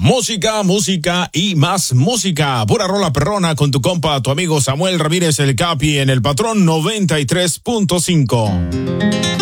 Música, música y más música. Pura rola perrona con tu compa, tu amigo Samuel Ramírez el Capi en el Patrón 93.5.